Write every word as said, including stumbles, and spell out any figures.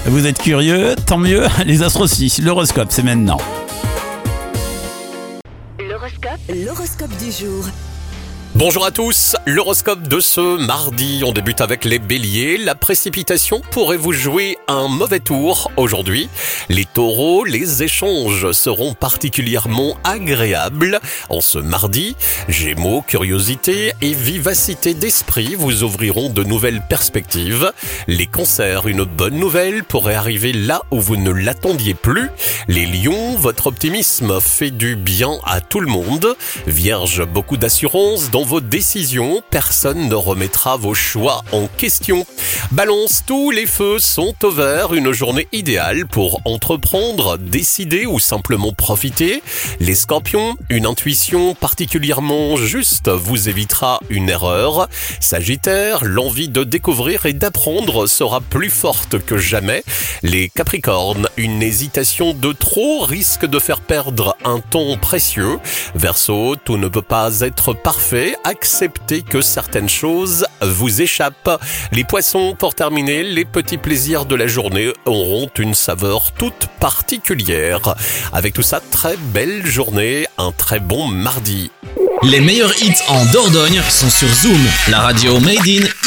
Vous êtes curieux? Tant mieux, les astres aussi. L'horoscope, c'est maintenant. L'horoscope, l'horoscope du jour. Bonjour à tous, l'horoscope de ce mardi, on débute avec les béliers. La précipitation pourrait vous jouer un mauvais tour aujourd'hui. Les taureaux, les échanges seront particulièrement agréables en ce mardi. Gémeaux, curiosité et vivacité d'esprit vous ouvriront de nouvelles perspectives. Les cancers, une bonne nouvelle pourrait arriver là où vous ne l'attendiez plus. Les lions, votre optimisme fait du bien à tout le monde. Vierge, beaucoup d'assurance dans vos décisions, personne ne remettra vos choix en question. Balance, tous les feux sont au vert, une journée idéale pour entreprendre, décider ou simplement profiter. Les scorpions, une intuition particulièrement juste vous évitera une erreur. Sagittaire, l'envie de découvrir et d'apprendre sera plus forte que jamais. Les capricornes, une hésitation de trop risque de faire perdre un temps précieux. Verseau, tout ne peut pas être parfait. Acceptez que certaines choses vous échappent. Les poissons, pour terminer, les petits plaisirs de la journée auront une saveur toute particulière. Avec tout ça, très belle journée, un très bon mardi. Les meilleurs hits en Dordogne sont sur Zoom, la radio made in